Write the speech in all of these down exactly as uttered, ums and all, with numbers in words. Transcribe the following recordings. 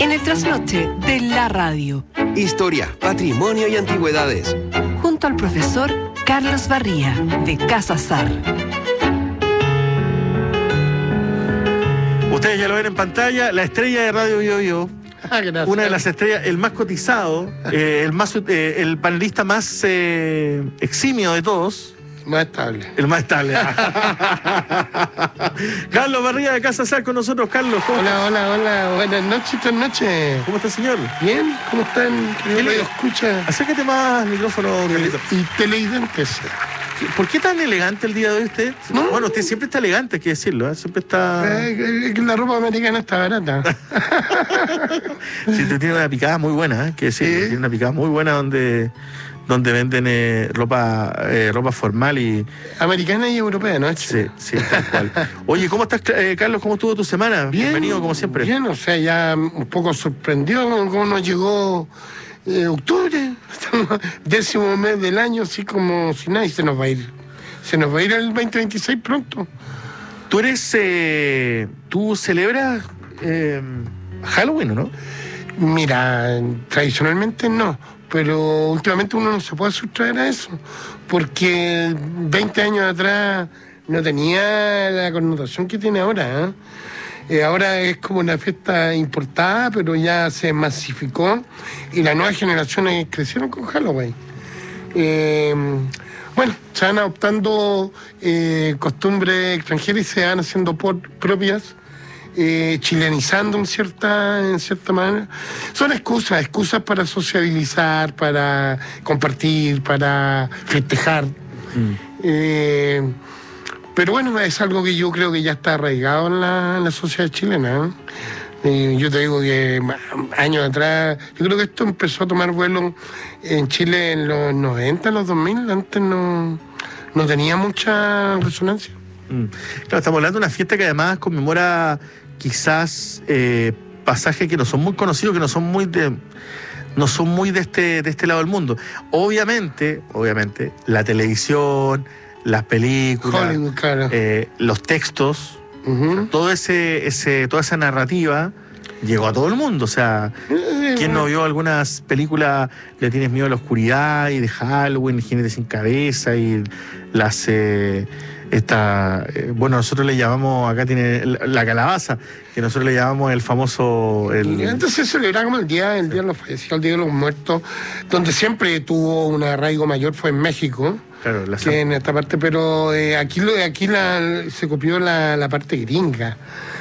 en el trasnoche de la radio. Historia, patrimonio y antigüedades. Junto al profesor Carlos Barría, de Casa Sar. Ustedes ya lo ven en pantalla, la estrella de Radio Bio Bio. Ah, una de las estrellas, el más cotizado, eh, el más eh, el panelista más eh, eximio de todos. Más estable. El más estable. Carlos Barría de Casa Sar con nosotros. Carlos, ¿cómo Hola, estás? hola, hola. Buenas noches, buenas noches. ¿Cómo está, señor? Bien, ¿cómo están? ¿Qué le- ¿Qué escucha? Acércate más al micrófono, Carlito. Y televidentes. ¿Por qué tan elegante el día de hoy usted? No. Bueno, usted siempre está elegante, hay que decirlo, ¿eh? Siempre está... Eh, que la ropa americana está barata. Sí, usted tiene una picada muy buena, ¿eh? Hay que decirlo. Sí. Tiene una picada muy buena donde, donde venden eh, ropa, eh, ropa formal y... Americana y europea, ¿no? Sí, sí, tal cual. Oye, ¿cómo estás, eh, Carlos? ¿Cómo estuvo tu semana? Bien, Bienvenido, como siempre. Bien, o sea, ya un poco sorprendido con cómo nos llegó eh, octubre, décimo mes del año, así como si nada, y se nos va a ir. Se nos va a ir el veinte veintiséis pronto. Tú eres... Eh, ¿Tú celebras eh, Halloween, o no? Mira, tradicionalmente no, pero últimamente uno no se puede sustraer a eso, porque veinte años atrás no tenía la connotación que tiene ahora, ¿eh? Eh, ahora es como una fiesta importada, pero ya se masificó y las nuevas generaciones crecieron con Halloween. Eh, bueno, se van adoptando eh, costumbres extranjeras y se van haciendo por, propias, eh, chilenizando en cierta, en cierta manera. Son excusas, excusas para sociabilizar, para compartir, para festejar. Mm. Eh, pero bueno, es algo que yo creo que ya está arraigado en la, en la sociedad chilena, ¿eh? Eh, yo te digo que años atrás, yo creo que esto empezó a tomar vuelo en Chile en los noventa, en los dos mil, antes no, no tenía mucha resonancia. Mm. Claro, estamos hablando de una fiesta que además conmemora quizás eh, pasajes que no son muy conocidos, que no son muy de... no son muy de este, de este lado del mundo. Obviamente, obviamente, la televisión, las películas, Hollywood, claro. eh, los textos, Uh-huh. todo ese, ese, toda esa narrativa llegó a todo el mundo. O sea, ¿quién no vio algunas películas? Le tienes miedo a la oscuridad y de Halloween, Jinete sin cabeza y las eh, esta eh, bueno, nosotros le llamamos, acá tiene la, la calabaza, que nosotros le llamamos el famoso el, Y entonces se celebra como el día, el día de los fallecidos, el día de los muertos, donde siempre tuvo un arraigo mayor fue en México. claro, la Que en esta parte, pero eh, aquí lo aquí la, se copió la, la parte gringa.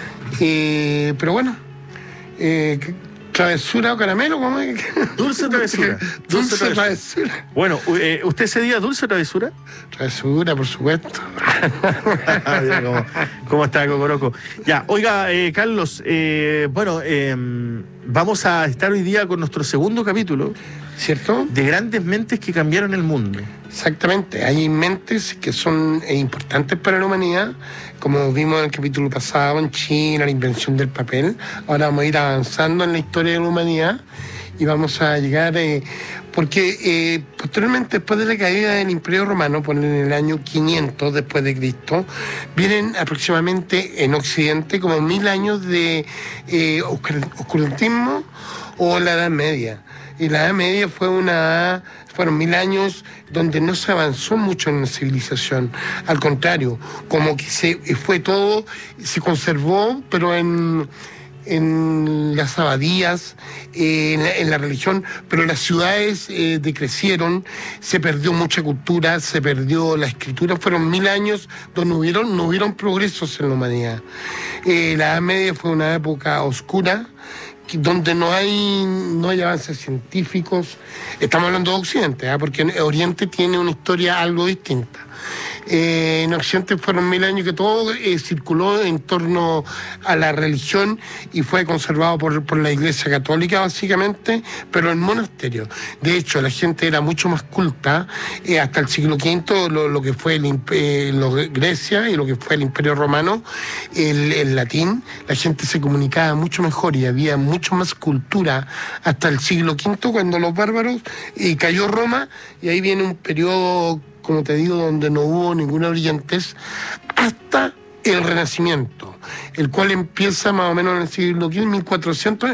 Eh, pero bueno, eh, travesura o caramelo, ¿cómo es? Dulce o travesura. Dulce, Dulce o travesura. Bueno, eh, ¿usted ese día dulce o travesura? Travesura, por supuesto. Mira cómo, cómo está Cocoroco. Ya, oiga, eh, Carlos, eh, bueno, eh, vamos a estar hoy día con nuestro segundo capítulo ¿Cierto? de grandes mentes que cambiaron el mundo. Exactamente, hay mentes que son eh, importantes para la humanidad, como vimos en el capítulo pasado en China, la invención del papel. Ahora vamos a ir avanzando en la historia de la humanidad y vamos a llegar, eh, porque eh, posteriormente, después de la caída del Imperio Romano, por en el año quinientos después de Cristo, vienen aproximadamente en Occidente como mil años de eh, oscur- oscurantismo o la Edad Media. Y la Edad Media fue una, fueron mil años donde no se avanzó mucho en la civilización. Al contrario, como que se fue todo, se conservó, pero en, en las abadías, eh, en, la, en la religión, pero las ciudades eh, decrecieron, se perdió mucha cultura, se perdió la escritura. Fueron mil años donde no hubieron, no hubieron progresos en la humanidad. Eh, la Edad Media fue una época oscura, donde no hay no hay avances científicos. Estamos hablando de Occidente, ¿eh? Porque Oriente tiene una historia algo distinta. Eh, en Occidente fueron mil años que todo eh, circuló en torno a la religión y fue conservado por, por la Iglesia Católica básicamente, pero en monasterios. De hecho, la gente era mucho más culta eh, hasta el siglo quinto, lo, lo que fue el, eh, lo, Grecia y lo que fue el Imperio Romano, el, el latín. La gente se comunicaba mucho mejor y había mucho más cultura hasta el siglo quinto, cuando los bárbaros y cayó Roma, y ahí viene un periodo, como te digo, donde no hubo ninguna brillantez hasta el Renacimiento, el cual empieza más o menos en el siglo quince, mil cuatrocientos,